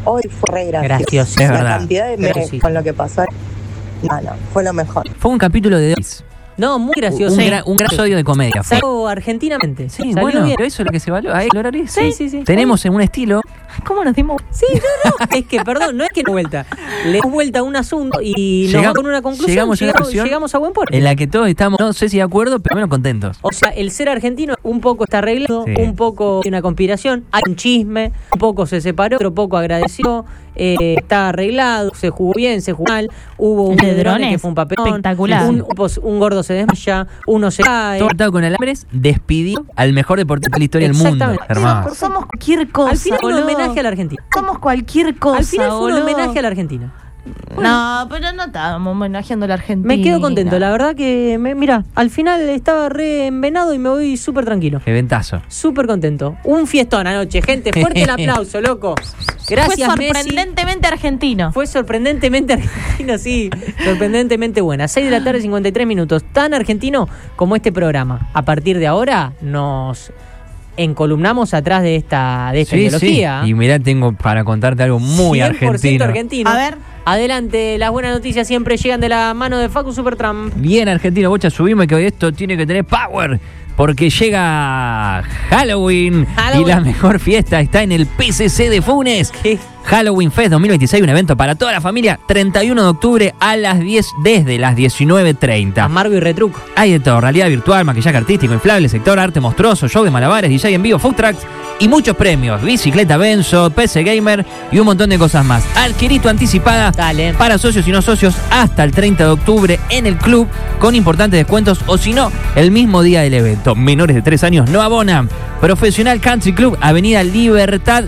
hoy fue re gracioso. Gracioso, es La verdad. cantidad de memes con lo que pasó. No, fue lo mejor. Fue un capítulo de The Voice. No, muy gracioso. Un gran episodio de comedia. Fue. Salió argentinamente. Sí, Salió bueno, bien. pero eso es lo que se valora. Hay que valorar eso. Sí. Tenemos en un estilo. ¿Cómo nos dimos? Sí, no. Es que, perdón, no es que no vuelta. Le damos vuelta a un asunto y nos vamos con una conclusión. Llegamos a buen puerto. En la que todos estamos, no sé si de acuerdo, pero menos contentos. O sea, el ser argentino un poco está arreglado, Sí. un poco hay una conspiración, hay un chisme, un poco se separó, otro poco agradeció, está arreglado, se jugó bien, se jugó mal, hubo un De de drones drones, que fue un papelón, espectacular. un gordo se desmaya, uno se cae. Todo atado con alambres, despidió al mejor deportista de la historia del mundo. Exactamente. Hermano. Somos cualquier cosa. Al final fue un boludo. homenaje a la Argentina. Somos cualquier cosa. Al final fue un boludo. homenaje a la Argentina. No, pero no estábamos homenajeando a la Argentina. Me quedo contento, la verdad que, mira, al final estaba re envenado y me voy súper tranquilo. Eventazo. Súper contento. Un fiestón anoche, gente. Fuerte el aplauso, loco. Gracias, Fue Messi. sorprendentemente argentino. Fue sorprendentemente argentino, sí. Sorprendentemente buena. 6 de la tarde, 53 minutos. Tan argentino como este programa. A partir de ahora nos encolumnamos atrás de esta ideología. Sí. Y mirá, tengo para contarte algo muy 100% argentino. A ver. Adelante, las buenas noticias siempre llegan de la mano de Facu Supertramp. Bien argentino, bocha, subimos que hoy esto tiene que tener power. Porque llega Halloween y la mejor fiesta está en el PCC de Funes. ¿Qué? Halloween Fest 2026, un evento para toda la familia, 31 de octubre a las 10, desde las 19:30. Amargo y retruco. Hay de todo, realidad virtual, maquillaje artístico, inflable, sector arte monstruoso, show de malabares, DJ en vivo, food trucks y muchos premios, bicicleta Benzo, PC Gamer y un montón de cosas más. Adquirito anticipada Dale. para socios y no socios hasta el 30 de octubre en el club con importantes descuentos o si no, el mismo día del evento. Menores de 3 años no abonan. Profesional Country Club, Avenida Libertad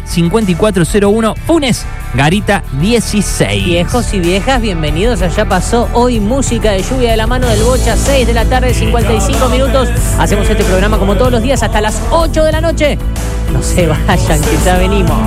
5401, Funes, Garita 16. Viejos y viejas, bienvenidos. Allá pasó hoy música de lluvia de la mano del Bocha, 6 de la tarde, 55 minutos. Hacemos este programa como todos los días hasta las 8 de la noche. No se vayan, que ya venimos.